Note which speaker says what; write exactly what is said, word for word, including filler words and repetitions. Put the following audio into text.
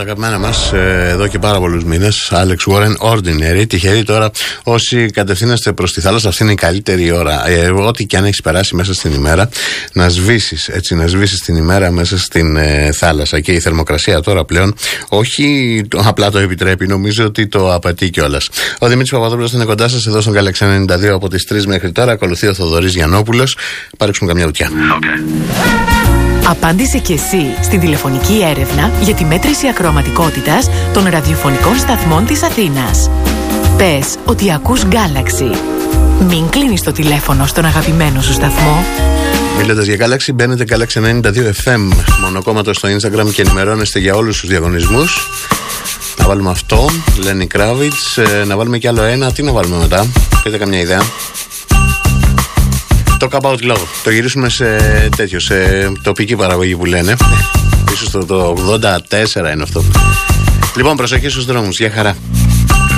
Speaker 1: αγαπημένα μας ε, εδώ και πάρα πολλούς μήνες. Alex Warren, Ordinary. Τυχεροί τώρα όσοι κατευθύνεστε προς τη θάλασσα, αυτή είναι η καλύτερη ώρα. Ε, ό,τι και αν έχεις περάσει μέσα στην ημέρα, να σβήσεις, έτσι, να σβήσεις την ημέρα μέσα στην ε, θάλασσα. Και η θερμοκρασία τώρα πλέον όχι το, απλά το επιτρέπει, νομίζω ότι το απαιτεί κιόλας. Ο Δημήτρης Παπαδόπουλος είναι κοντά σας εδώ στον Galaxy ενενήντα δύο από τις τρεις μέχρι τώρα. Ακολουθεί ο Θοδωρής Γιαννόπουλος. Πάρεξουμε καμιά ουτιά.
Speaker 2: Okay. Απάντησε και εσύ στην τηλεφωνική έρευνα για τη μέτρηση ακροαματικότητας των ραδιοφωνικών σταθμών της Αθήνας. Πες ότι ακούς Galaxy. Μην κλείνεις το τηλέφωνο στον αγαπημένο σου σταθμό.
Speaker 1: Μιλώντας για Galaxy, μπαίνετε Galaxy ενενήντα δύο εφ εμ μονοκόμματο στο Instagram και ενημερώνεστε για όλους τους διαγωνισμούς. Να βάλουμε αυτό, Lenny Kravitz, να βάλουμε κι άλλο ένα. Τι να βάλουμε μετά, πείτε καμιά ιδέα. Το Cup Out Love. Το γυρίσουμε σε τέτοιο, σε τοπική παραγωγή που λένε. Ίσως το, το ογδόντα τέσσερα είναι αυτό. Λοιπόν, προσοχή στους δρόμους. Γεια χαρά.